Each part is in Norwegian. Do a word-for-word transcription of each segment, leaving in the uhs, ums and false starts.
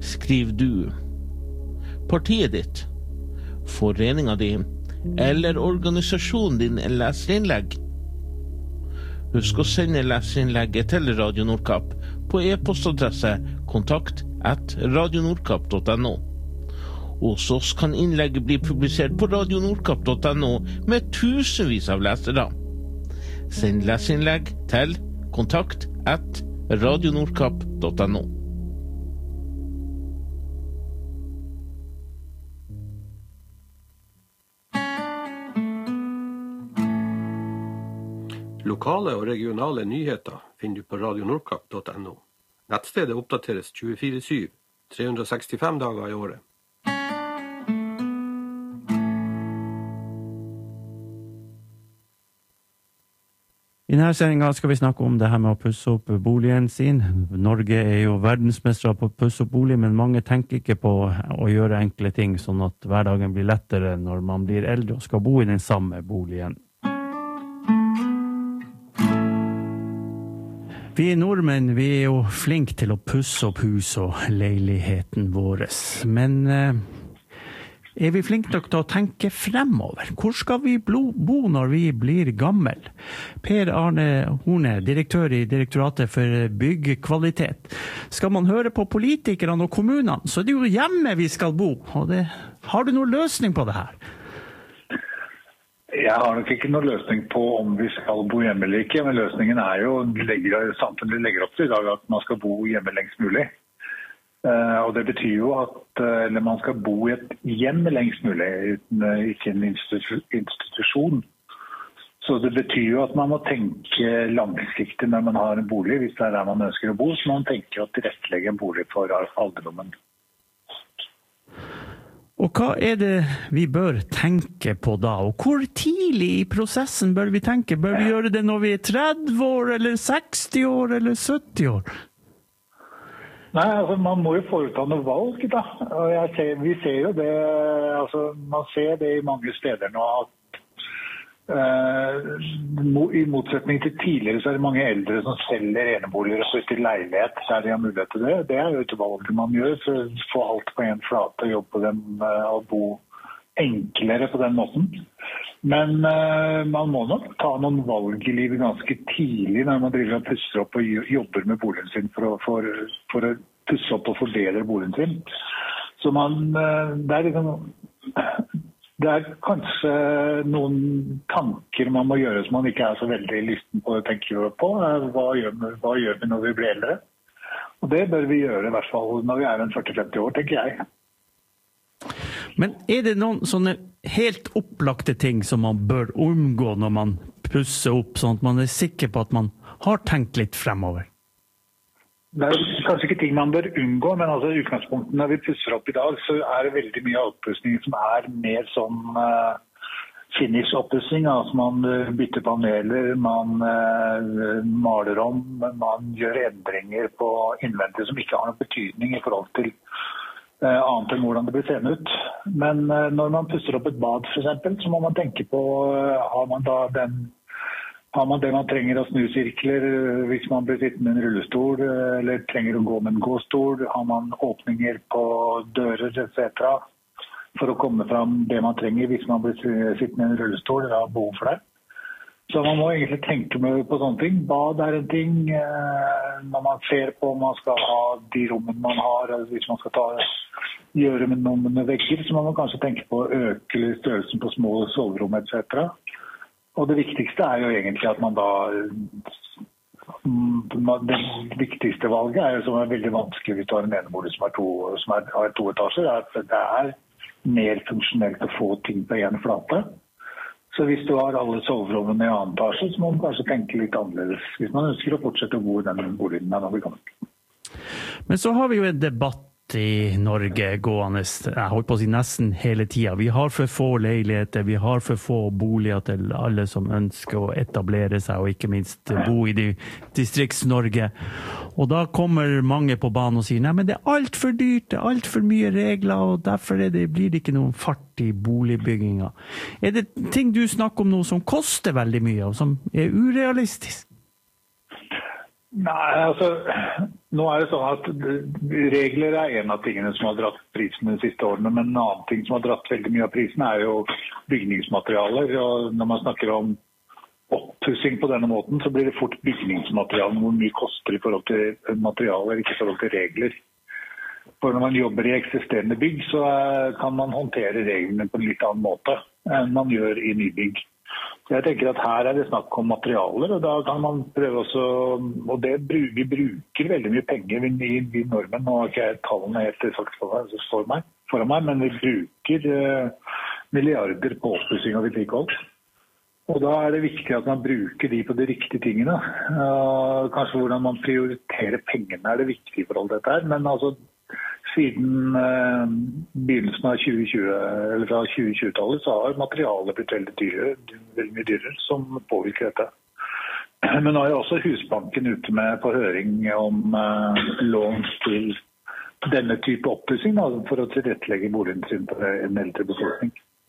skriver du, partiet ditt, foreningen din eller organisasjonen din leserinnlegg. Husk å sende leserinnlegget til Radio Nordkapp på e-postadresse kontakt at radionordkapp punktum no. Hos oss kan innlegget bli publisert på radionordkapp punktum no med tusenvis av lesere. Send leserinnlegg til kontakt at radionordkapp punktum no. Lokale og regionale nyheter finner du på radionordkapp punktum no. Nettstedet oppdateres tjuefire syv, tre hundre og sekstifem dager i året. I denne sendingen skal vi snakke om det her med å pusse opp boligen sin. Norge er jo verdensmestere på å pusse opp bolig, men mange tenker ikke på å gjøre enkle ting, sånn at hverdagen blir lettere når man blir eldre og skal bo i den samme boligen. Vi nordmenn, vi er jo flinke til å pusse opp hus og leiligheten vår. Men eh, er vi flinke nok til å tenke fremover? Hvor skal vi bo når vi blir gammel? Per Arne Horne, direktør i Direktoratet for byggkvalitet. Skal man høre på politikerne og kommunene, så er det jo hjemme vi skal bo. Og det, har du noen løsning på det her? Jeg har nok ikke noen løsning på om vi skal bo hjemme eller ikke, men løsningen er jo, legger, samfunnet legger opp til i dag at man skal bo hjemme lengst mulig. Uh, og det betyr jo at uh, eller man skal bo i et hjem lengst mulig, uten, uh, ikke en institu institusjon. Så det betyr jo at man må tenke langsiktig når man har en bolig, hvis det er der man ønsker å bo, så man tenker å tilrettelegge en bolig for alderdommen. Og hva er det vi bør tenke på da? Og hvor tidlig i prosessen bør vi tenke? Bør vi gjøre det når vi er tretti år, eller seksti år, eller sytti år? Nei, altså man må jo foreta noe valg da. Og jeg ser, vi ser jo det, altså man ser det i mange steder nå at Uh, i motsetning til tidligere så er det mange eldre som selger eneboliger og flytter leilighet der de har mulighet til det. Det er jo et valg man gjør for å få alt på en flate og jobbe på den uh, og bo enklere på den måten. Men uh, man må nok ta noen valg i livet ganske tidlig når man driver og pusser opp og jobber med boligen sin for å, for, for å pusse opp og forbedre boligen sin. Så man, uh, det er liksom... Det er kanskje noen tanker man må gjøre som man ikke er så veldig lysten på å tenke på. Hva gjør, vi, hva gjør vi når vi blir eldre? Og det bør vi gjøre i hvert fall når vi er en førti til femti år, tenker jeg. Men er det noen sånne helt opplagte ting som man bør omgå når man pusser opp, sånn at man er sikker på at man har tenkt litt fremover? Det er kanskje ikke ting man bør unngå, men altså i utgangspunktet når vi pusser opp i dag, så er det veldig mye oppussing som er mer som uh, finish-oppussing. Altså man uh, bytter paneler, man uh, maler om, man gjør endringer på innvendig som ikke har noen betydning i forhold til uh, annet enn hvordan det blir seende ut. Men uh, når man pusser opp et bad for eksempel, så må man tenke på, uh, har man da den Har man det man trenger av snusirkler hvis man blir sittende i en rullestol, eller trenger å gå med en gåstol? Har man åpninger på dører et cetera for å komme fram det man trenger hvis man blir sittende i en rullestol eller har behov for det? Så man må egentlig tenke på sånne ting. Bad er en ting. Når man ser på om man skal ha de rommene man har, eller hvis man skal ta, gjøre med noen med vegger, så må man kanskje tenke på å øke størrelsen på små soverom et cetera. Og det viktigste er jo egentlig at man da, det viktigste valget er jo som er veldig vanskelig hvis du har en enebolig som, er to, som er, har to etasjer, er at det er mer funksjonelt å få ting på en flate. Så hvis du har alle soverommene i annen etasje, så må man kanskje tenke litt annerledes, hvis man ønsker å fortsette å bo i den boligen når vi kan. Men så har vi jo en debatt i Norge gående, jeg holdt på å si nesten hele tiden. Vi har for få leiligheter, vi har for få boliger til alle som ønsker å etablere seg, og ikke minst bo i distrikts-Norge. Og da kommer mange på banen og sier, nei, men det er alt for dyrt, det er alt for mye regler, og derfor er det, blir det ikke noen fart i boligbygginga. Er det ting du snakker om nå som koster veldig mye, og som er urealistisk? Nei, altså, nå er det sånn at regler er en av tingene som har dratt prisene de siste årene, men en annen ting som har dratt veldig mye av prisene er jo bygningsmaterialer. Og når man snakker om oppussing på denne måten, så blir det fort bygningsmaterialer, hvor mye koster i forhold til materialer, ikke i forhold til regler. For når man jobber i eksisterende bygg, så kan man håndtere reglene på en litt annen måte enn man gjør i nybygg. Så jeg tenker at her er det snakk om materialer, og da kan man prøve også, og det, vi bruker veldig mye penger i, i Normen, nå har ikke jeg tallene helt sagt for meg, for meg, men vi bruker uh, milliarder på oppussing og vedlikehold. Og da er det viktig at man bruker de på de riktige tingene. Uh, kanskje hvordan man prioriterer pengene er det viktige for alt dette her, men altså siden uh, begynnelsen av tjue tjue, eller fra tjue tjue-tallet, så har materialet blitt veldig dyrere, veldig mye dyrere, som påvirker dette. Men nå er jo også Husbanken ute med på høring om uh, lån til denne type oppussing, for å tilrettelegge boligen sin på en eldre befolkning.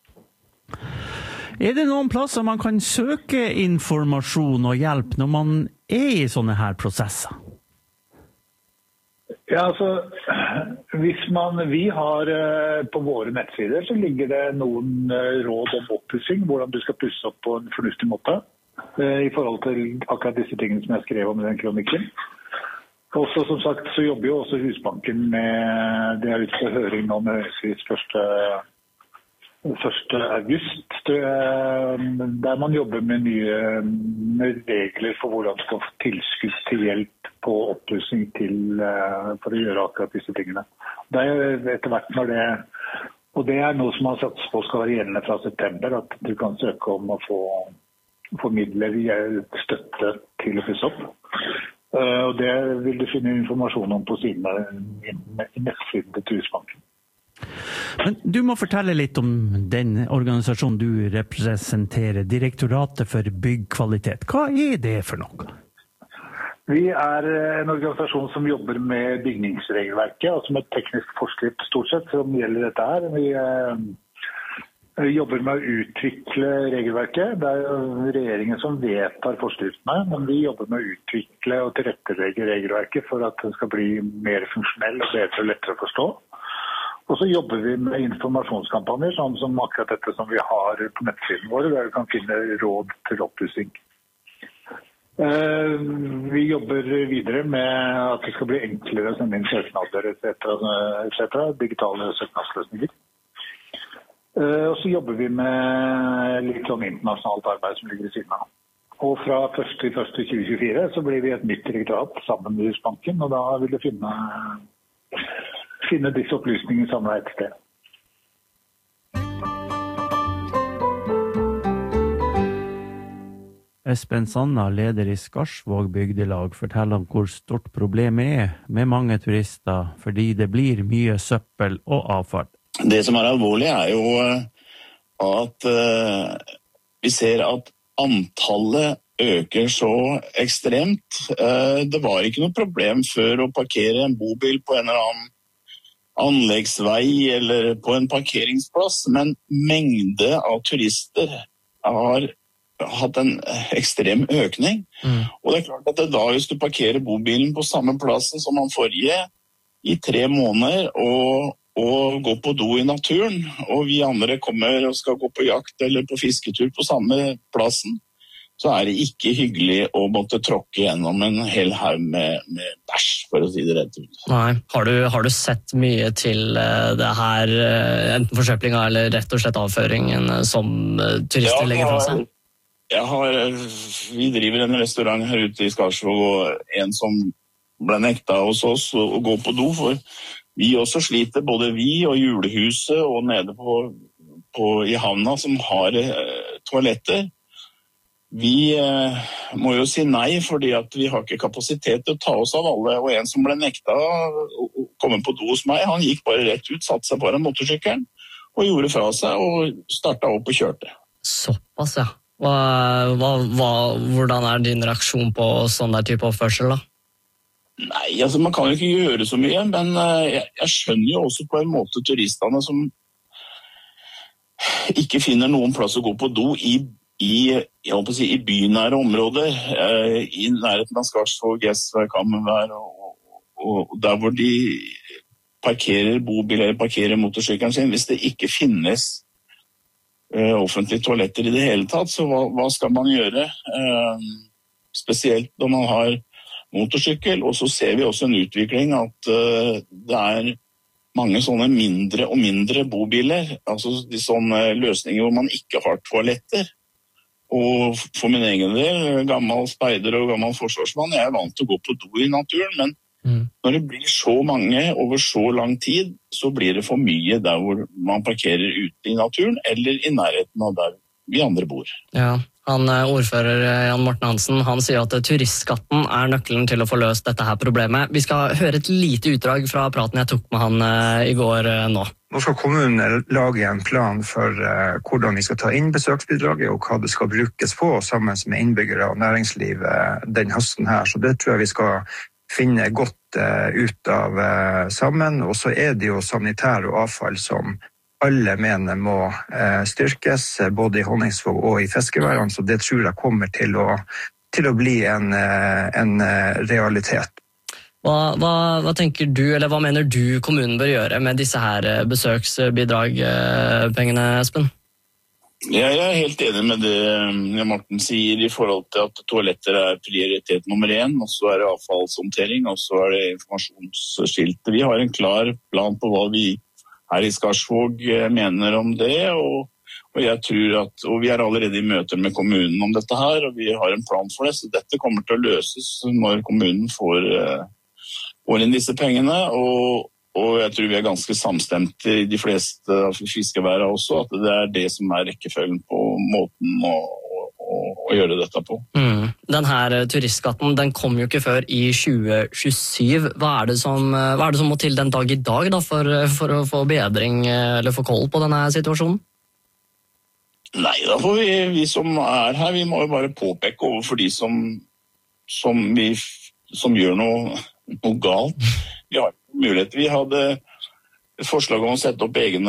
Er det noen plasser man kan søke informasjon og hjelp når man er i sånne her prosesser? Ja, altså, hvis man, vi har på våre nettsider, så ligger det noen råd om oppussing, hvordan du skal pusse opp på en fornuftig måte, i forhold til akkurat disse tingene som jeg skrev om i den kronikken. Også, som sagt, så jobber jo også Husbanken med, det er ute på høring nå med høringsvis første, første august, der man jobber med nye med regler for hvordan du skal få tilskudd til hjelp på oppussing til, for å gjøre akkurat disse tingene. Det er etter hvert når det, og det er noe som man satser på skal være gjeldende fra september, at du kan søke om å få, få midler, støtte til å pusse opp. Og det vil du finne informasjon om på siden av nettsiden til Husbanken. Men du må fortelle litt om den organisasjonen du representerer, Direktoratet for byggkvalitet. Hva er det for noe? Vi er en organisasjon som jobber med bygningsregelverket, altså med teknisk forskrift stort sett, som gjelder dette her. Vi eh, jobber med å utvikle regelverket. Det er regjeringen som vedtar forskriftene, men vi jobber med å utvikle og tilrettelegge regelverket for at det skal bli mer funksjonell og bedre og lettere å forstå. Og så jobber vi med informasjonskampanjer, sånn som akkurat dette som vi har på nettsiden vår, der vi kan finne råd til oppussing. Uh, vi jobber videre med at det skal bli enklere å sende inn søknader et cetera, et cetera, digitale søknadsløsninger. Uh, og så jobber vi med litt sånn internasjonalt arbeid som ligger i siden av. Og fra første januar tjue tjuefire så blir vi et nytt direktorat sammen med Husbanken, og da vil du finne, finne disse opplysningene samlet et sted. Espen Sanna, leder i Skarsvåg bygdelag, forteller om hvor stort problemet er med mange turister, fordi det blir mye søppel og avfall. Det som er alvorlig er jo at uh, vi ser at antallet øker så ekstremt. Uh, det var ikke noe problem før å parkere en bobil på en eller annen anleggsvei eller på en parkeringsplass, men mengde av turister har hatt en ekstrem økning. Mm. Og det er klart at det da, hvis du parkerer bobilen på samme plassen som man forrige i tre måneder og, og går på do i naturen, og vi andre kommer og skal gå på jakt eller på fisketur på samme plassen, så er det ikke hyggelig å måtte tråkke gjennom en hel haug med, med bæsj, for å si det rett ut. Nei, har du, har du sett mye til det her, enten forsøplinga eller rett og slett avføringen som turister ja, legger fra seg? Jeg har, vi driver en restaurant her ute i Skarsvåg, og en som ble nekta hos oss å gå på do, for vi også sliter, både vi og julehuset og nede på, på, i havna som har eh, toaletter. Vi eh, må jo si nei, fordi at vi har ikke kapasitet til å ta oss av alle, og en som ble nekta å komme på do hos meg, han gikk bare rett ut, satte seg på en motorsykkelen, og gjorde fra seg, og startet opp og kjørte. Såpass, ja. Hva, hva, hva, hvordan er din reaksjon på sånn der type oppførsel da? Nei, altså man kan jo ikke gjøre så mye, men jeg, jeg skjønner jo også på en måte turistene som ikke finner noen plass å gå på do i i, jeg håper å si, i bynære områder, eh, i nærheten av Skarsvåg, Gjesvær, Kammervær, og, og, og der hvor de parkerer bobil eller parkerer motorsykkelen sin, hvis det ikke finnes eh, offentlige toaletter i det hele tatt, så hva, hva skal man gjøre? Eh, spesielt når man har motorsykkel, og så ser vi også en utvikling at uh, det er mange sånne mindre og mindre bobiler, altså de sånne løsninger hvor man ikke har toaletter. Og for min egen del, gammel speider og gammel forsvarsmann, jeg er vant til å gå på do i naturen, men mm. når det blir så mange over så lang tid, så blir det for mye der hvor man parkerer ute i naturen, eller i nærheten av der vi andre bor. Ja. Han ordfører Jan Morten Hansen, han sier at turistskatten er nøkkelen til å få løst dette her problemet. Vi skal høre et lite utdrag fra praten jeg tok med han i går nå. Nå skal kommunen lage en plan for uh, hvordan vi skal ta inn besøksbidraget og hva det skal brukes på sammen med innbyggere og næringsliv uh, den høsten her. Så det tror jeg vi skal finne godt uh, ut av uh, sammen. Og så er det jo sanitær og avfall som alle mener må eh, styrkes, både i Honningsvåg og i fiskeværene, så det tror jeg kommer til å, til å bli en, en realitet. Hva, hva, hva tenker du, eller hva mener du kommunen bør gjøre med disse her besøksbidragpengene, Espen? Jeg er helt enig med det Morten sier i forhold til at toaletter er prioritet nummer én, og så er det avfallshåndtering, og så er det informasjonsskilt. Vi har en klar plan på hva vi her i Skarsvåg mener om det, og, og jeg tror at, og vi er allerede i møter med kommunen om dette her, og vi har en plan for det, så dette kommer til å løses når kommunen får, får inn disse pengene, og, og jeg tror vi er ganske samstemt i de fleste av fiskeværene også, at det er det som er rekkefølgen på måten å, å, å gjøre dette på. Mm. Den her turistskatten, den kom jo ikke før i tjue tjuesyv. Hva er det som, hva er det som må til den dag i dag da, for, for å få bedring eller få koll på denne situasjonen? Nei, da får vi, vi som er her, vi må jo bare påpeke overfor de som, som, vi, som gjør noe, noe galt. Vi har mulighet. Vi hadde et forslag om å sette opp egne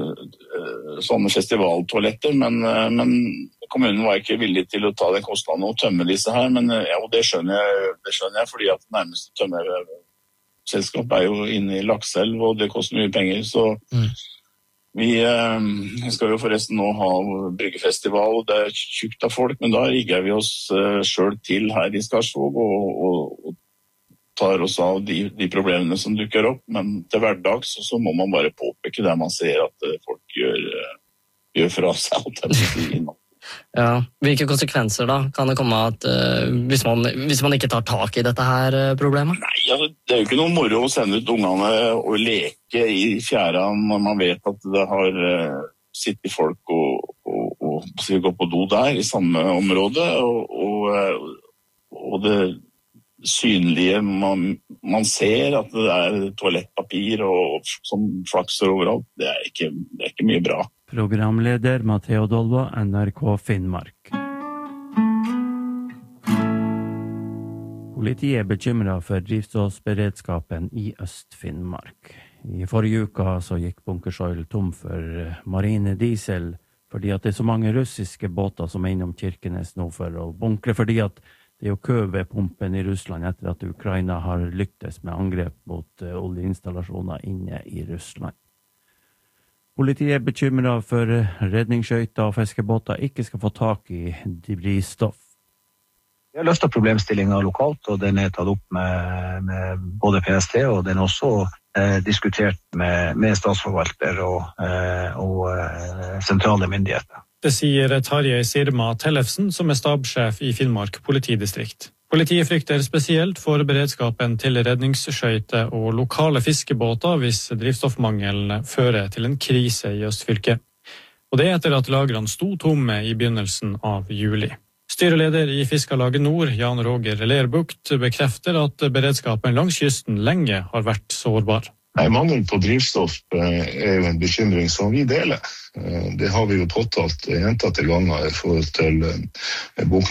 sånne festivaltoaletter, men, men kommunen var ikke villig til å ta den kostnaden og tømme disse her, men ja, og det skjønner jeg, det skjønner jeg fordi at nærmeste tømmerselskap er jo inne i Lakselv, og det koster mye penger, så mm. vi eh, skal jo forresten nå ha bryggefestival, og det er tjukt av folk, men da rigger vi oss eh, selv til her i Skarsvåg, og, og, og tar oss av de, de problemene som dukker opp, men til hverdags så, så må man bare påpeke der man ser at uh, folk gjør, uh, gjør fra seg alt det. Ja, hvilke konsekvenser da kan det komme at uh, hvis, man, hvis man ikke tar tak i dette her uh, problemet? Nei, altså, det er jo ikke noe moro å sende ut ungene og leke i fjæra når man vet at det har uh, sittet folk og, og, og, og gå på do der i samme område, og, og, uh, og det synlige, man, man ser at det er toalettpapir og som flakser overalt, det er ikke, det er ikke mye bra. Programleder Matteo Dolva, N R K Finnmark. Politiet er bekymret for drivstoffberedskapen i Øst-Finnmark. I forrige uka så gikk bunkersoil tom for marine diesel, fordi at det er så mange russiske båter som er innom Kirkenes nå for å bunkre, fordi at det er jo kø ved pumpen i Russland etter at Ukraina har lyktes med angrep mot uh, oljeinstallasjoner inne i Russland. Politiet er bekymret for redningsskøyter og fiskebåter ikke skal få tak i drivstoff. Vi har løst problemstillinger lokalt, og den er tatt opp med, med både P S T, og den er også eh, diskutert med, med statsforvalter og, eh, og eh, sentrale myndigheter. Det sier Tarjei Sirma Tellefsen, som er stabssjef i Finnmark politidistrikt. Politiet frykter spesielt for beredskapen til redningsskøyter og lokale fiskebåter hvis drivstoffmangelen fører til en krise i Østfylket. Og det etter at lagrene sto tomme i begynnelsen av juli. Styreleder i Fiskarlaget Nord, Jan Roger Lerbukt, bekrefter at beredskapen langs kysten lenge har vært sårbar. Nei, mangel på drivstoff er jo en bekymring som vi deler. Det har vi jo påtalt gjentatte ganger i forhold til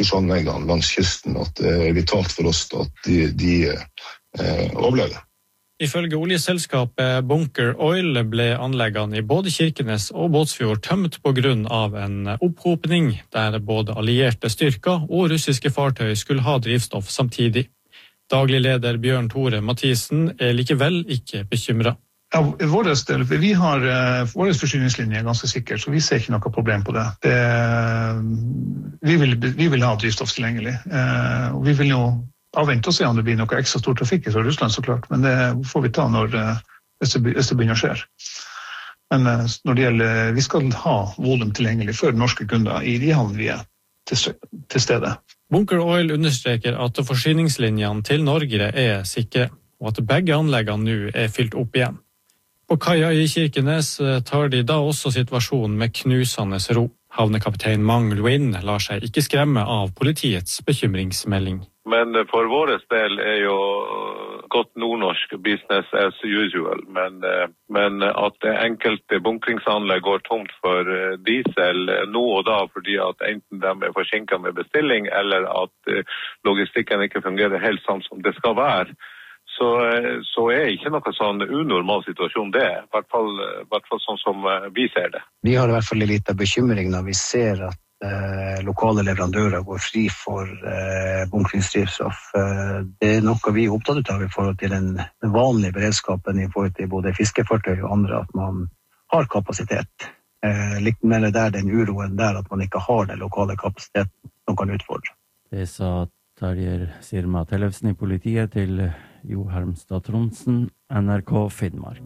bunkersanleggene langs kysten, at det er vitalt for oss at de, de eh, overlever. Ifølge oljeselskapet Bunker Oil ble anleggene i både Kirkenes og Båtsfjord tømt på grunn av en opphopning der både allierte styrker og russiske fartøy skulle ha drivstoff samtidig. Daglig leder Bjørn Tore Mathisen er likevel ikke bekymret. Ja, vår del, vi har vår forsyningslinje ganske sikkert, så vi ser ikke noe problem på det. det vi, vil, vi vil ha drivstoff tilgjengelig, og vi vil jo avvente og se om det blir noe ekstra stor trafikk fra Russland, så klart, men det får vi ta når, hvis, det, hvis det begynner å skje. Men når det gjelder, vi skal ha volum tilgjengelig for norske kunder i de havn vi er til, til stede. Bunker Oil understreker at forsyningslinjene til Norge er sikre, og at begge anleggene nå er fylt opp igjen. På kaia i Kirkenes tar de da også situasjonen med knusende ro. Havnekaptein Mang Luin lar seg ikke skremme av politiets bekymringsmelding. Men for vår del er jo godt nordnorsk business as usual, men, men at enkelte bunkringsanlegg går tomt for diesel nå og da, fordi at enten de er forsinket med bestilling, eller at logistikken ikke fungerer helt sånn som det skal være, så, så er ikke noe sånn unormal situasjon det, i hvert fall, i hvert fall sånn som vi ser det. Vi har i hvert fall litt av bekymring når vi ser at Eh, lokale leverandører går fri for eh, bunkringsdrivstoff. Eh, det er noe vi er opptatt av i forhold til den vanlige beredskapen i forhold til både fiskefartøy og andre, at man har kapasitet. Eh, litt mer der den uroen der at man ikke har den lokale kapasiteten som kan utfordre. Det sa Tarjei Sirma Tellefsen i politiet til Jo Hermstad Trondsen, N R K Finnmark.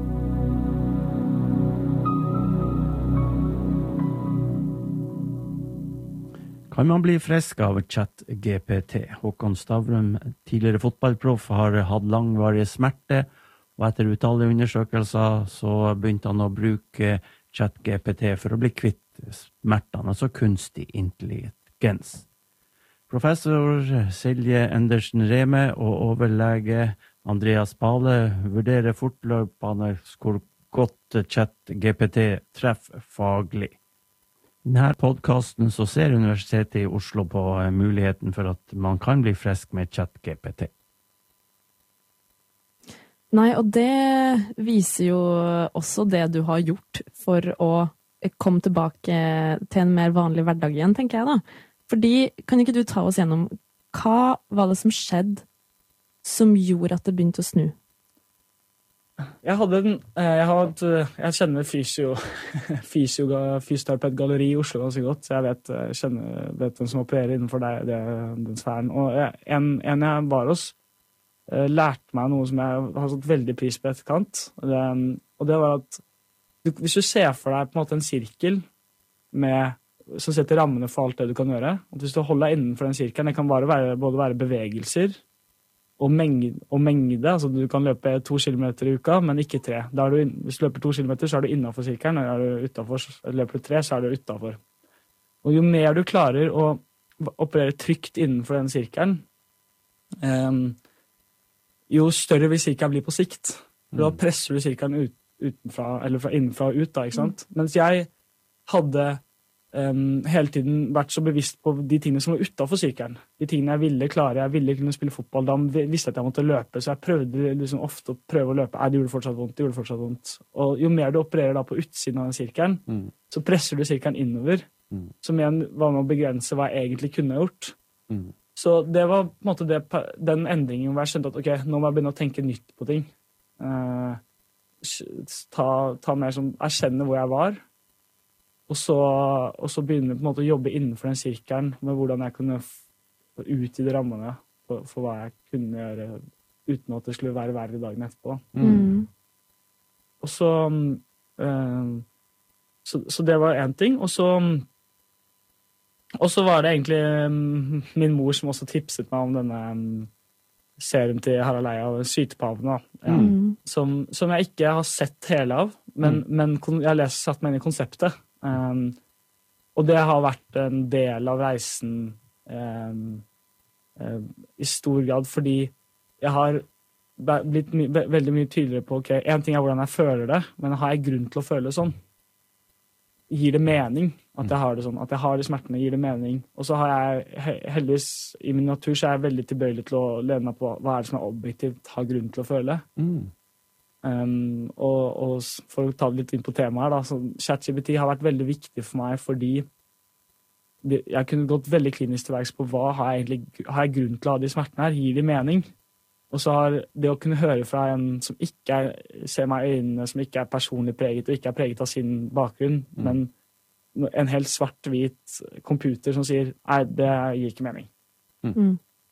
Kan man bli frisk av chat G P T? Håkon Stavrum, tidligere fotballproff, har hatt langvarige smerte, og etter utallige undersøkelser så begynte han å bruke chat G P T for å bli kvitt smertene, altså kunstig intelligens. Professor Silje Endersen Reme og overlege Andreas Pale vurderer fortløpende hvor godt chat G P T treffer faglig. I denne podcasten så ser Universitetet i Oslo på muligheten for at man kan bli frisk med chat G P T. Nei, og det viser jo også det du har gjort for å komme tilbake til en mer vanlig hverdag igjen, tenker jeg da. Fordi, kan ikke du ta oss gjennom, hva var det som skjedde som gjorde at det begynte å snu? Jeg hadde en, jeg, hadde, jeg kjenner fysio, fysio, fysioterapeutgalleri i Oslo ganske godt, så jeg vet, jeg kjenner, vet hvem som opererer innenfor det, det, den sfæren. Og jeg, en, en jeg var hos, lærte meg noe som jeg har satt veldig pris på etterkant. Det, og det var at du, hvis du ser for deg på en måte en sirkel med, som setter rammene for alt det du kan gjøre, og hvis du holder deg innenfor den sirkelen, det kan bare være, både være bevegelser, Og mengde, og mengde, altså du kan løpe to kilometer i uka, men ikke tre. Da er du, hvis du løper to kilometer, så er du innenfor sirkelen, og er du utenfor, løper du tre, så er du utenfor. Og jo mer du klarer å operere trygt innenfor den sirkelen, um, jo større vil sirkelen bli på sikt. Mm. Da presser du sirkelen ut, utenfra, eller fra innenfra og ut, da, ikke sant? Mm. Mens jeg hadde Um, hele tiden vært så bevisst på de tingene som var utenfor sirkelen. De tingene jeg ville klare, jeg ville kunne spille fotball, da visste jeg at jeg måtte løpe, så jeg prøvde liksom ofte å prøve å løpe. Nei, det gjorde fortsatt vondt, det gjorde fortsatt vondt. Og jo mer du opererer da på utsiden av den sirkelen, mm. så presser du sirkelen innover, mm. som igjen var med å begrense hva jeg egentlig kunne gjort. Mm. Så det var på en måte det, den endringen hvor jeg skjønte at ok, nå må jeg begynne å tenke nytt på ting. Uh, ta, ta mer som, erkjenne hvor jeg var, Og så, og så begynne på en måte å jobbe innenfor den sirkelen med hvordan jeg kunne utvide rammene for, for hva jeg kunne gjøre uten at det skulle være verre dagen etterpå. Mm. Og så, øh, så, så det var en ting. Og så, og så var det egentlig min mor som også tipset meg om denne serien til Harald Eia og Sytepavene, ja, mm. som, som jeg ikke har sett hele av, men, mm. men jeg har lest, satt meg inn i konseptet. Um, og det har vært en del av reisen um, um, i stor grad, fordi jeg har blitt my ve veldig mye tydeligere på, ok, en ting er hvordan jeg føler det, men har jeg grunn til å føle sånn? gir det mening at jeg har det sånn, at jeg har de smertene, gir det mening. Og så har jeg heldigvis, i min natur, så er jeg veldig tilbøyelig til å lene meg på hva er det som er objektivt har grunn til å føle. Mm. Um, og, og for å ta det litt inn på temaet her, da, så ChatGPT har vært veldig viktig for meg fordi jeg kunne gått veldig klinisk til verks på hva har jeg egentlig har jeg grunn til å ha de smertene her, gir de mening? Og så har det å kunne høre fra en som ikke er, ser meg i øynene, som ikke er personlig preget, og ikke er preget av sin bakgrunn, mm. men en helt svart-hvit computer som sier, nei, det gir ikke mening. Mm.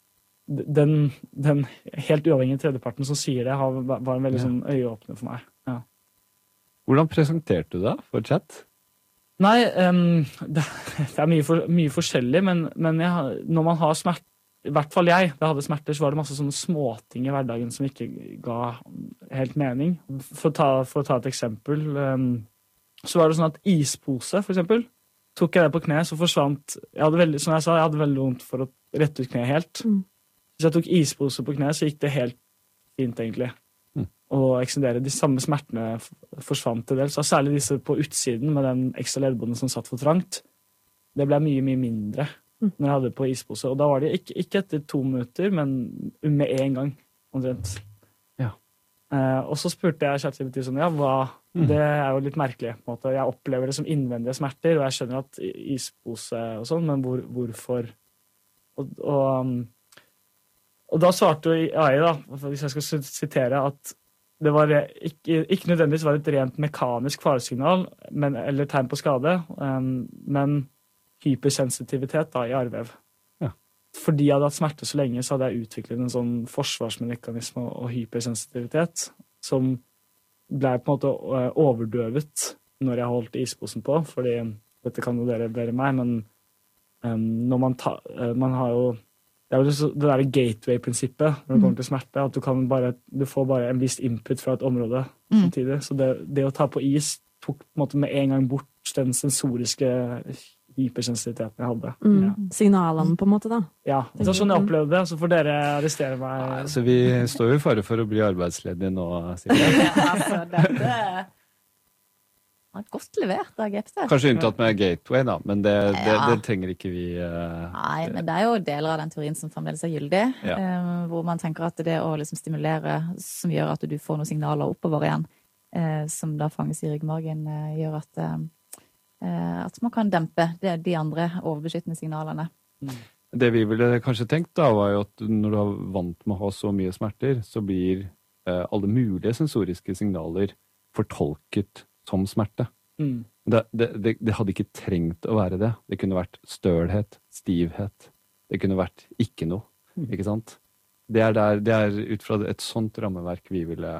Den, den helt uavhengige tredjeparten som sier det, har, var en veldig ja. sånn øyeåpner for meg. Ja. Hvordan presenterte du det for chat? Nei, um, det, det er mye, for, mye forskjellig, men, men jeg, når man har smerte, i hvert fall jeg, da jeg hadde smerter, så var det masse sånne småting i hverdagen som ikke ga helt mening. For å ta, for å ta et eksempel, um, så var det sånn at ispose, for eksempel, tok jeg det på kne, så forsvant, jeg hadde veldig, som jeg sa, jeg hadde veldig vondt for å rette ut kne helt. Mm. Hvis jeg tok ispose på kne, så gikk det helt fint, egentlig. Mm. Og eksendere, de samme smertene forsvant til dels, og særlig disse på utsiden med den ekstra ledbånden som satt for trangt. Det ble mye, mye mindre når jeg hadde på ispose. Og da var det ikke, ikke etter to minutter, men med en gang, omtrent. Ja. Eh, og så spurte jeg ChatGPT sånn, ja, hva, mm. det er jo litt merkelig, på en måte. Jeg opplever det som innvendige smerter, og jeg skjønner at ispose og sånn, men hvor, hvorfor? Og, og, og da svarte jo A I, da, hvis jeg skal sitere, at det var ikke, ikke nødvendigvis var et rent mekanisk faresignal, men, eller tegn på skade, um, men hypersensitivitet da, i arrvev. Ja. Fordi jeg hadde hatt smerte så lenge, så hadde jeg utviklet en sånn forsvarsmekanisme og hypersensitivitet, som ble på en måte overdøvet når jeg holdt isposen på, fordi dette kan jo dere bedre meg, men um, når man, ta, uh, man har jo det er jo det der gateway-prinsippet når det kommer til smerte, at du, kan bare, du får bare en viss input fra et område mm. samtidig. Så det, det å ta på is tok på en måte med en gang bort den sensoriske hypersensitiviteten jeg hadde. Mm. Ja. Signalene på en måte da. Ja, det er sånn jeg opplevde det, så får dere arrestere meg. Ja, så vi står jo i fare for å bli arbeidsledige nå, sikkert. Ja, altså, dette er godt levert av G P T. Kanskje unntatt med Gateway da, men det, det, ja. det trenger ikke vi... Uh... Nei, men det er jo deler av den teorien som fremdeles er gyldig, ja. um, hvor man tenker at det å liksom stimulere, som gjør at du får noen signaler oppover igjen, uh, som da fanges i ryggmargen, uh, gjør at... Uh, at man kan dempe det, de andre overbeskyttende signalene. Mm. Det vi ville kanskje tenkt da, var jo at når du er vant med å ha så mye smerter, så blir eh, alle mulige sensoriske signaler fortolket som smerte. Mm. Det, det, det, det hadde ikke trengt å være det. Det kunne vært stølhet, stivhet. Det kunne vært ikke noe, mm. ikke sant? Det er, der, det er ut fra et sånt rammeverk vi ville...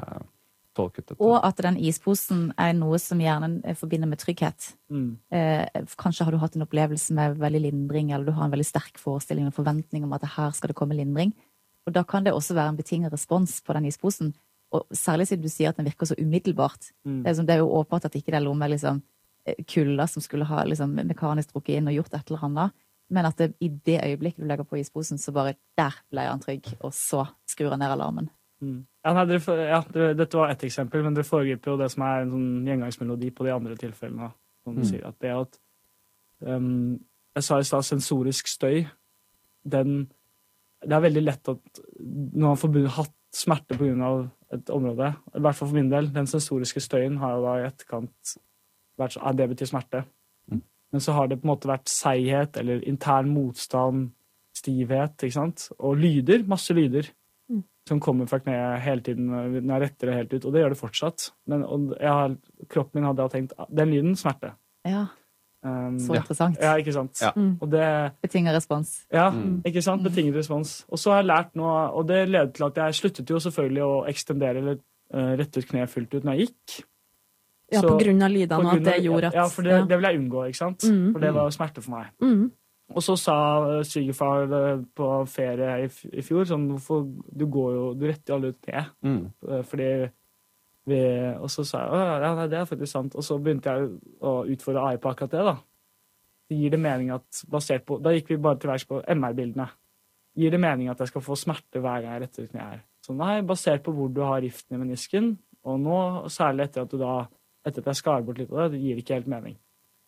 Og at den isposen er noe som gjerne forbinder med trygghet. Mm. Eh, kanskje har du hatt en opplevelse med veldig lindring, eller du har en veldig sterk forestilling og forventning om at her skal det komme lindring. Og da kan det også være en betinget respons på den isposen. Og særlig siden du sier at den virker så umiddelbart. Mm. Det, er som, det er jo åpenbart at ikke det er noe med liksom, kulda som skulle ha liksom, mekanisk drukket inn og gjort et eller annet. Men at det, i det øyeblikket du legger på isposen, så bare der ble han trygg, og så skrur han ned alarmen. Mm. Ja, nei, dere, ja, dere, dette var ett eksempel, men det foregriper jo det som er en sånn gjengangsmelodi på de andre tilfellene. Som du mm. sier, at det at um, jeg sa i stad sensorisk støy, den, det er veldig lett at når man får hatt smerte på grunn av et område, i hvert fall for min del, den sensoriske støyen har jo da i etterkant vært så, ja, det betyr smerte. Mm. Men så har det på en måte vært seighet, eller intern motstand, stivhet, ikke sant? Og lyder, masse lyder. Som kommer fra kneet hele tiden når jeg retter det helt ut, og det gjør det fortsatt. Men jeg har, kroppen min hadde tenkt, den lyden smerte. Ja, um, så interessant. Ja, ikke sant. Ja. Mm. Og det, betinget respons. Ja, mm. ikke sant, betinget respons. Og så har jeg lært nå, og det ledet til at jeg sluttet jo selvfølgelig å ekstendere eller uh, rette ut kneet fullt ut når jeg gikk. Ja, så, på grunn av lydene, og at det gjorde at... Ja, for det, ja. det vil jeg unngå, ikke sant? Mm. For det var smerte for meg. Mm. Og så sa svigerfar på ferie i fjor, sånn, hvorfor, du går jo, du retter jo alle ut ned. Mm. Fordi vi, og så sa jeg, ja, det er faktisk sant. Og så begynte jeg å utfordre A I på akkurat det da. Det gir det mening at, basert på, da gikk vi bare til verks på M R-bildene. Gir det mening at jeg skal få smerte hver gang jeg retter ut ned her? Så nei, basert på hvor du har riften i menisken, og nå, særlig etter at du da, etter at jeg skar bort litt av det, det gir ikke helt mening.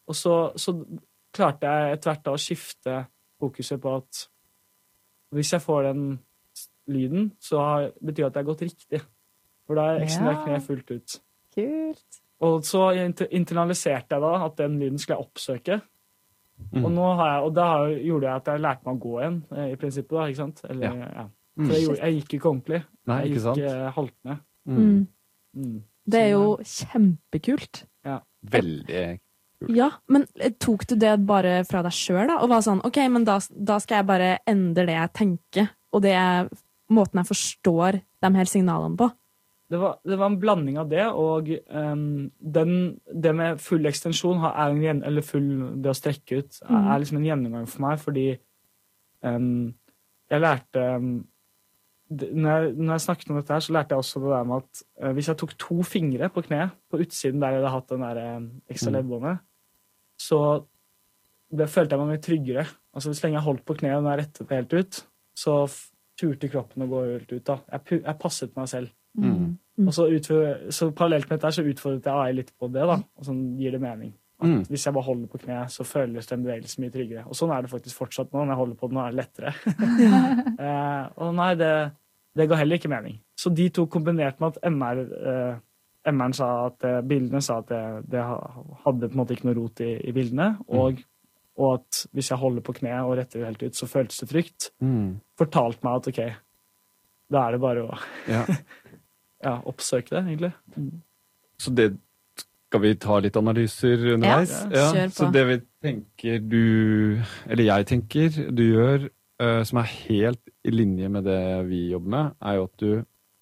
Og så, så klarte jeg etter hvert da å skifte fokuset på at hvis jeg får den lyden, så har, betyr det at det har gått riktig. For da ekstenderer jeg kneet fullt ut. Kult. Og så internaliserte jeg da at den lyden skulle jeg oppsøke. Mm. Og, nå har jeg, og da gjorde jeg at jeg lærte meg å gå igjen, i prinsippet da, ikke sant? Eller, ja. Ja. For jeg, gjorde, jeg gikk ikke ordentlig. Nei, jeg ikke gikk sant? haltende. Mm. Mm. Det er jo kjempekult. Ja. Veldig kult. Ja, men tok du det bare fra deg selv da? Og var sånn, ok, men da, da skal jeg bare endre det jeg tenker, og det er måten jeg forstår de her signalene på. Det var, det var en blanding av det, og um, den, det med full ekstensjon, er en, eller full, det å strekke ut, er, er liksom en gjennomgang for meg, fordi um, jeg lærte, um, det, når, jeg, når jeg snakket om dette her, så lærte jeg også det der med at uh, hvis jeg tok to fingre på kne, på utsiden der jeg hadde hatt den der um, ekstra leddbåndet, så det følte jeg meg mye tryggere. Altså hvis lenge jeg holdt på kne og jeg rettet det helt ut, så turte kroppen å gå helt ut da. Jeg, jeg passet meg selv. Mm. Og så, utfor, så parallelt med dette så utfordret jeg A I litt på det da, og sånn gir det mening. At Mm. hvis jeg bare holder på kne, så føles den bevegelsen mye tryggere. Og sånn er det faktisk fortsatt nå, når jeg holder på den, nå er det lettere. eh, og nei, det, det ga heller ikke mening. Så de to kombinert med at M R, eh, M R-en sa at eh, bildene sa at det, det hadde på en måte ikke noe rot i, i bildene, og, og at hvis jeg holder på kne og retter det helt ut, så føles det trygt. Mm. Fortalt meg at ok, da er det bare å Ja. ja, oppsøke det, egentlig. Mm. Så det skal vi ta litt analyser underveis? Ja, kjør på. Så det vi tenker du, eller jeg tenker du gjør, uh, som er helt i linje med det vi jobber med, er jo at du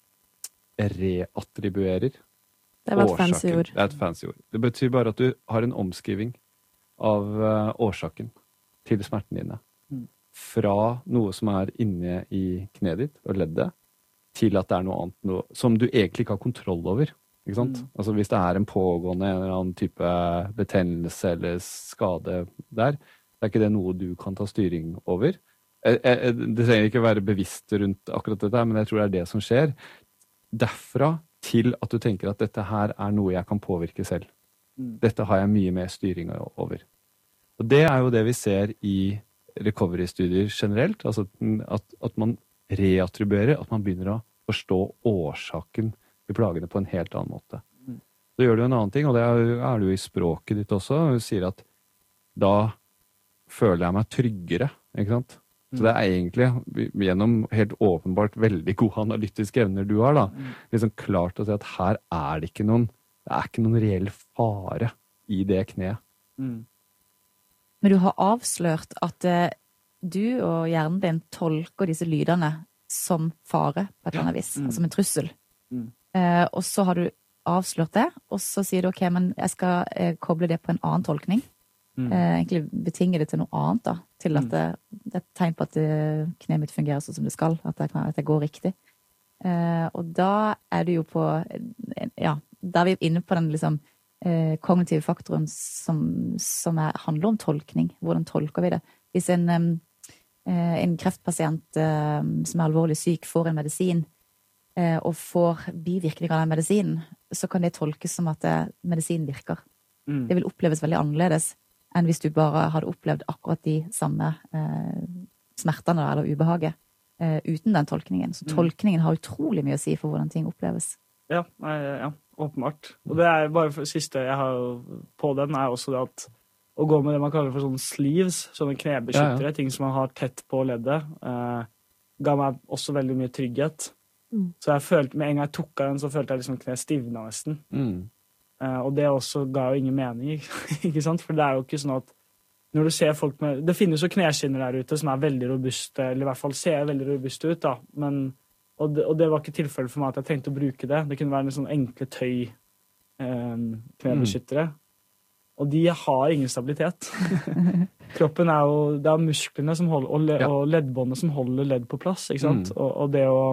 reattribuerer Det var et fancy ord. Det er et fancy ord. Det betyr bare at du har en omskriving av uh, årsaken til smerten dine. Mm. Fra noe som er inne i kneet ditt og leddet, til at det er noe annet, noe, som du egentlig ikke har kontroll over. Ikke sant? Mm. Altså hvis det er en pågående en eller annen type betennelse eller skade der, det er ikke det noe du kan ta styring over. Det trenger ikke være bevisst rundt akkurat dette, men jeg tror det er det som skjer. Derfra til at du tenker at dette her er noe jeg kan påvirke selv. Mm. Dette har jeg mye mer styring over. Og det er jo det vi ser i recovery-studier generelt, altså at, at man reattribuerer, at man begynner å forstå årsaken i plagene på en helt annen måte. Mm. Så gjør du en annen ting, og det er, er du i språket ditt også, og du sier at da føler jeg meg tryggere, ikke sant? Så det er egentlig, gjennom helt åpenbart veldig gode analytiske evner du har da, liksom klart å si at her er det ikke noen, det er ikke noen reell fare i det kneet. Mm. Men du har avslørt at eh, du og hjernen din tolker disse lydene som fare på et eller annet vis, Mm. som en trussel. Mm. Eh, og så har du avslørt det, og så sier du ok, men jeg skal eh, koble det på en annen tolkning. Mm. Eh, egentlig betinge det til noe annet da, til at det, det er et tegn på at det, kneet mitt fungerer sånn som det skal, at det, at det går riktig. Eh, og da er du jo på, ja, da er vi inne på den liksom eh, kognitive faktoren som, som er, handler om tolkning. Hvordan tolker vi det? Hvis en, eh, en kreftpasient eh, som er alvorlig syk får en medisin, eh, og får bivirkninger av den medisinen, så kan det tolkes som at eh, medisinen virker. Mm. Det vil oppleves veldig annerledes enn hvis du bare hadde opplevd akkurat de samme eh, smertene eller ubehaget eh, uten den tolkningen. Så Mm. tolkningen har utrolig mye å si for hvordan ting oppleves. Ja, nei, ja, åpenbart. Og det er bare for siste jeg har på den, er også det at å gå med det man kaller for sånne sleeves, sånne knebeskyttere, Ja, ja. ting som man har tett på leddet, eh, ga meg også veldig mye trygghet. Mm. Så jeg følte, med en gang jeg tok av den, så følte jeg liksom kneet stivna nesten. Mm. Eh, og det også ga jo ingen mening, ikke sant? For det er jo ikke sånn at når du ser folk med, det finnes jo kneskinner der ute som er veldig robuste, eller i hvert fall ser veldig robuste ut da, men, og det, og det var ikke tilfellet for meg at jeg trengte å bruke det. Det kunne være en sånn enkle tøy eh, knebeskyttere. Og de har ingen stabilitet. Kroppen er jo, det er musklene som holder, og, le, Ja. og leddbåndet som holder ledd på plass, ikke sant? Mm. Og, og det å,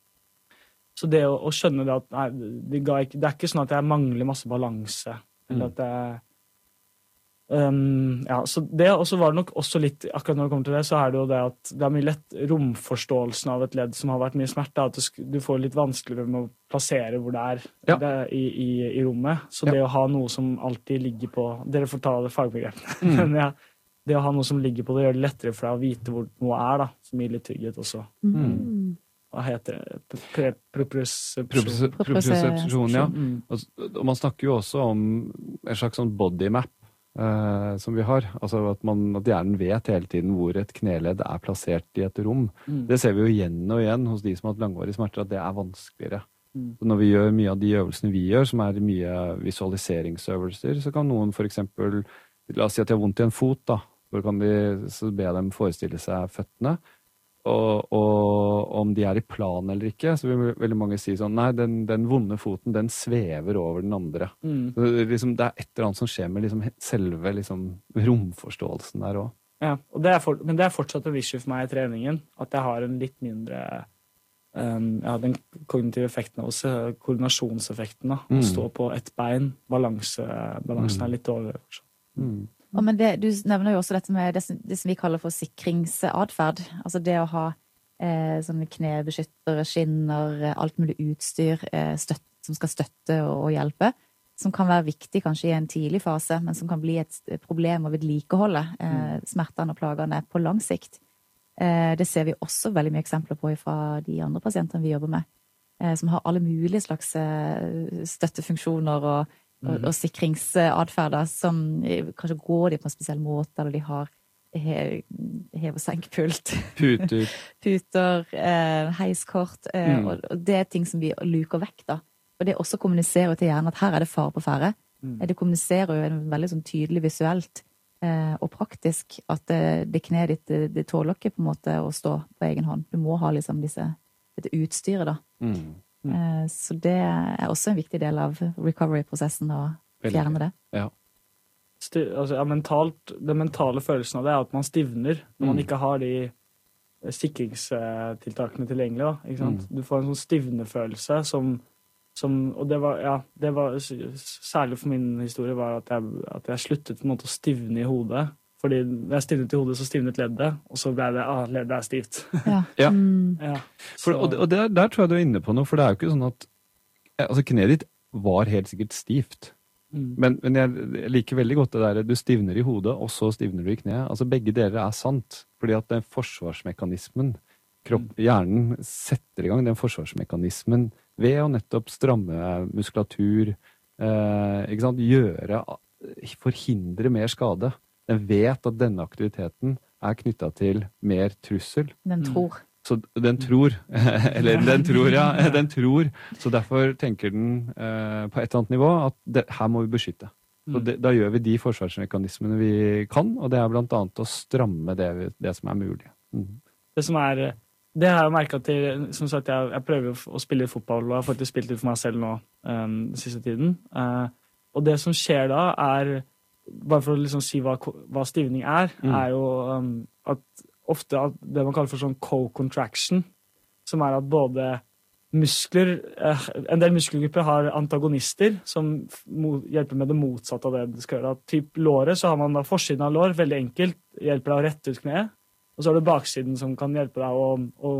så det å, å skjønne det at, nei, det, ga ikke, det er ikke sånn at jeg mangler masse balanse, eller Mm. at jeg, Um, ja, så det, og så var det nok også litt, akkurat når det kommer til det, så er det jo det at det er mye lett romforståelsen av et ledd som har vært mye smerte, at du, du får litt vanskeligere med å plassere hvor det er, Ja. det, i, i, i rommet. Så det å ha noe som alltid ligger på, dere får ta det fagbegrepene, Mm. men ja, det å ha noe som ligger på det gjør det lettere for deg å vite hvor noe er, da, som gir litt trygghet også. Mm. Hva heter det? Pre- Propriosepsjon. Propros- Propriosepsjon, ja. Mm. Og, og man snakker jo også om en slags sånn body map eh, som vi har. Altså at, man, at hjernen vet hele tiden hvor et kneledd er plassert i et rom. Mm. Det ser vi jo igjen og igjen hos de som har hatt langvarige smerter, at det er vanskeligere. Mm. Så når vi gjør mye av de øvelsene vi gjør, som er mye visualiseringsøvelser, så kan noen for eksempel, la oss si at de har vondt i en fot, da. Så kan de så be dem forestille seg føttene. Og, og om de er i plan eller ikke, så vil veldig mange si sånn, nei, den, den vonde foten, den svever over den andre. Mm. Så det, liksom, det er et eller annet som skjer med liksom, selve liksom, romforståelsen der også. Ja, og det er for, men det er fortsatt en issue for meg i treningen, at jeg har en litt mindre um, ja, den kognitive effekten av også, koordinasjonseffekten da, Mm. å stå på ett bein, balanse, balansen Mm. er litt dårligere. Mm. Og men det, du nevner jo også dette med det som, det som vi kaller for sikringsatferd. Altså det å ha eh, sånne knebeskyttere, skinner, alt mulig utstyr eh, støtt, som skal støtte og, og hjelpe. Som kan være viktig kanskje i en tidlig fase, men som kan bli et problem å vedlikeholde eh, smertene og plagene på lang sikt. Eh, det ser vi også veldig mye eksempler på fra de andre pasientene vi jobber med, eh, som har alle mulige slags eh, støttefunksjoner og Og, og sikringsatferder som kanskje går de på en spesiell måte, eller de har he, hev- og senkpult. Puter. Puter, eh, heiskort. Eh, Mm. og, og det er ting som vi luker vekk, da. Og det også kommuniserer til hjernen at her er det fare på ferde. Mm. Eh, Det kommuniserer jo en veldig sånn tydelig visuelt eh, og praktisk at det, det kneet ditt, det, det tåler ikke på en måte å stå på egen hånd. Du må ha liksom disse, dette utstyret, da. Mm. Eh, Så det er også en viktig del av recovery-prosessen å Veldig. fjerne det. Ja. Sti, altså, ja, mentalt, den mentale følelsen av det er at man stivner når man Mm. ikke har de eh, sikringstiltakene tilgjengelig. Da, ikke sant? Mm. Du får en sånn stivnefølelse som, som Og det var, ja, det var s- særlig for min historie var at jeg, at jeg sluttet på en måte å stivne i hodet. Fordi når jeg stivnet i hodet, så stivnet leddet, og så ble det ah, leddet er stivt. Ja. Ja. Ja. For, og og der, der tror jeg du er inne på noe, for det er jo ikke sånn at altså kneet ditt var helt sikkert stivt. Mm. Men, men jeg liker veldig godt det der du stivner i hodet, og så stivner du i kneet. Altså begge deler er sant, fordi at den forsvarsmekanismen, kropp, hjernen setter i gang den forsvarsmekanismen ved å nettopp stramme muskulatur, eh, ikke sant, gjøre, forhindre mer skade. Den vet at denne aktiviteten er knyttet til mer trussel. Den tror. Så den tror, eller den tror, ja, den tror, så derfor tenker den eh, på et eller annet nivå at det, her må vi beskytte. Så det, da gjør vi de forsvarsmekanismene vi kan, og det er blant annet å stramme det, det som er mulig. Mm. Det som er Det har jeg merket til, som sagt, jeg, jeg prøver å spille litt fotball, og jeg har faktisk spilt litt for meg selv nå um, den siste tiden. Uh, og det som skjer da er, bare for å liksom si hva, hva stivning er, Mm. er jo um, at ofte at det man kaller for sånn co-contraction, som er at både muskler, uh, en del muskelgrupper har antagonister som mo, hjelper med det motsatte av det du skal gjøre. At typ låret, så har man da forsiden av lår, veldig enkelt, hjelper deg å rette ut kneet. Og så har du baksiden som kan hjelpe deg å, å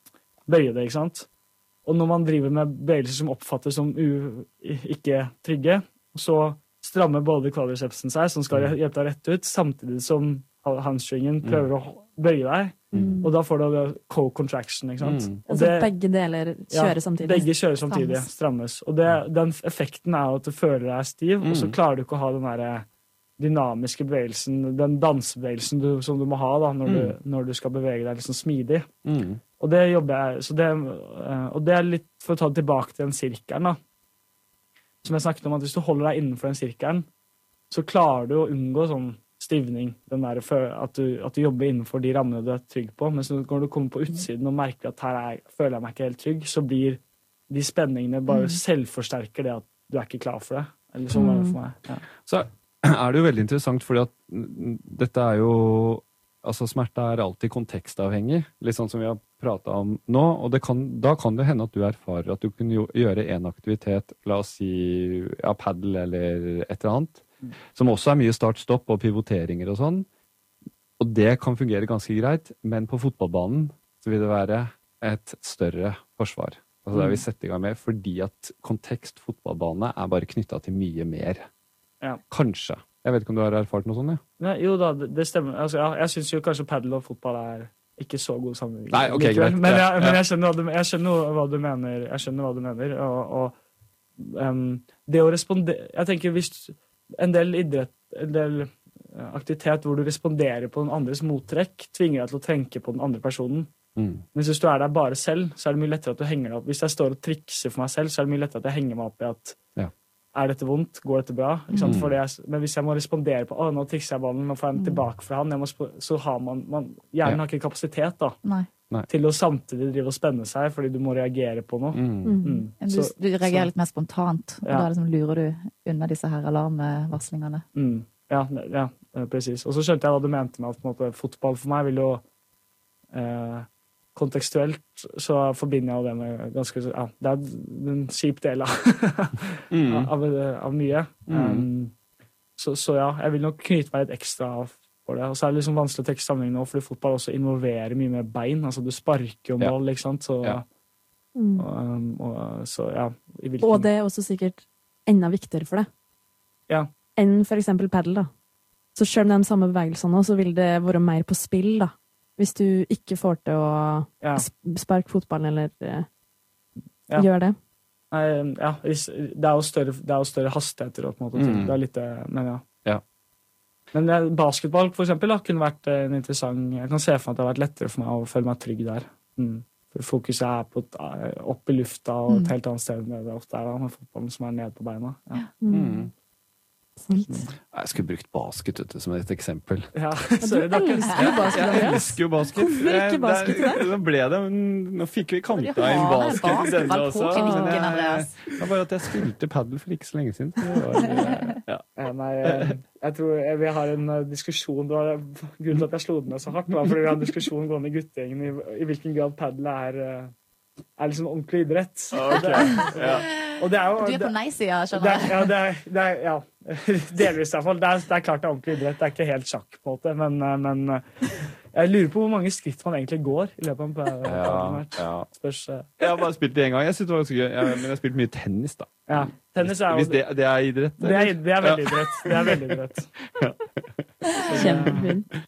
bøye det, ikke sant? Og når man driver med bevegelser som oppfattes som u, ikke trygge, så strammer både quadricepsen seg, som skal hjelpe deg rett ut, samtidig som hamstringen prøver å bøye deg. Mm. Og da får du co-contraction, ikke sant? Mm. Og Altså det- begge deler kjører ja, samtidig. Begge kjører samtidig, Strammes. strammes. Og det, den effekten er jo at du føler deg stiv, og så Mm. klarer du ikke å ha den der dynamiske bevegelsen, den dansebevegelsen du, som du må ha da, når, du, når du skal bevege deg liksom smidig. Mm. Og det jobber jeg, så det, eh, og det er litt for å ta det tilbake til den sirkelen da. Som jeg snakket om, at hvis du holder deg innenfor den sirkelen, så klarer du å unngå sånn stivning, den der, at, du, at du jobber innenfor de rammene du er trygg på. Men når du kommer på utsiden og merker at her er, føler jeg meg ikke helt trygg, så blir de spenningene bare Mm. selvforsterker det at du er ikke klar for det. Eller sånn var det for meg. Ja. Så er det jo veldig interessant, fordi at mm, dette er jo altså smerte er alltid kontekstavhengig, litt sånn som vi har pratet om nå, og det kan, da kan det hende at du erfarer at du kunne jo, gjøre en aktivitet, la oss si ja, paddle eller et eller annet, som også er mye start-stopp og pivoteringer og sånn. Og det kan fungere ganske greit, men på fotballbanen så vil det være et større forsvar. Altså det har vi sett i gang med, fordi at kontekst fotballbane er bare knyttet til mye mer. Ja. Kanskje. Jeg vet ikke om du har erfart noe sånt, ja? Nei, jo da, det, det stemmer. Altså, ja, jeg synes jo kanskje paddle og fotball er ikke så god sammenheng. Nei, ok, greit. Men, jeg, Ja, men ja. jeg, skjønner hva du, jeg skjønner hva du mener. Jeg skjønner hva du mener. Og, og um, det å respondere... Jeg tenker hvis en del idrett, en del aktivitet hvor du responderer på den andres mottrekk, tvinger deg til å tenke på den andre personen. Mm. Men hvis du er der bare selv, så er det mye lettere at du henger deg opp. Hvis jeg står og trikser for meg selv, så er det mye lettere at jeg henger meg opp i at Ja. er dette vondt? Går dette bra? Ikke sant? Mm. Fordi jeg, men hvis jeg må respondere på å, nå trikser jeg ballen, nå får jeg den tilbake fra han, jeg må, sp- så har man, man hjernen Ja. har ikke kapasitet da, Nei. Nei. til å samtidig drive og spenne seg, fordi du må reagere på noe. Mm. Mm. Du, Så- du reagerer så- litt mer spontant, og Ja. da liksom lurer du unna disse her alarmvarslingene. Mm. Ja, ne- ja, eh, precis. Og så skjønte jeg hva du mente med at på en måte, fotball for meg vil jo eh, kontekstuelt så forbinder jeg jo det med ganske ja, det er en kjip del av, Mm. av, av mye. Mm. Um, så, så ja, jeg vil nok knyte meg litt ekstra for det. Og så er det liksom vanskelig å trekke sammenheng nå, fordi fotball også involverer mye mer bein. Altså du sparker jo Ja. mål, ikke sant? Så, Ja. Mm. og, um, og, så ja. I hvilken, Og det er også sikkert enda viktigere for deg Ja. enn for eksempel paddle, da. Så selv med de samme bevegelsene, så vil det være mer på spill, da. Hvis du ikke får til å Ja. sp- sparke fotballen eller eh, Ja. gjøre det. Nei, ja, hvis- det er jo større, det er jo større hastigheter og på en måte til. Mm. Det er litt, eh, men ja. Ja. Men eh, basketball for eksempel da, kunne vært eh, en interessant, jeg kan se for meg at det har vært lettere for meg å føle meg trygg der. Mm. For fokuset er på, et- eh, opp i lufta og et Mm. helt annet sted enn det ofte er da, med fotballen som er nede på beina. Ja. Mm. Sant. Jeg skulle brukt basket vet du, som et eksempel. Ja, du sorry, det er ikke- elsker jo basket, Jeg Andreas. elsker jo basket. Hvorfor ikke Det- basket i dag? Nå ble det, nå fikk vi kanta Du har inn vel basket i denne basketball på også. klinikken, men jeg- Andreas. Det var bare at jeg spilte paddle for ikke så lenge siden. så Det var, eh, ja. Ja, nei, eh, jeg tror eh, vi har en eh, diskusjon, det var grunnen til at jeg slo den ned så hardt, var fordi vi har en diskusjon gående i guttegjengen i, i hvilken grad paddle er, eh, er liksom ordentlig idrett. Ok, ja. Og det er jo... Du er på det- nei-sida, Det skjønner er, jeg. ja, det er, det er, ja, delvis i hvert fall. Det er, det er klart det er ordentlig idrett. Det er ikke helt sjakk, på en måte. Men, eh, men eh, jeg lurer på hvor mange skritt man egentlig går i løpet av en Ja, padelmatch. ja. Spørs. eh, Jeg har bare spilt det én gang. Jeg synes det var ganske gøy. Jeg, men jeg har spilt mye tennis, da. Ja, tennis er jo... Hvis det, det er idrett? Det er, eller? det er veldig idrett. Det er veldig idrett. Kjempefint.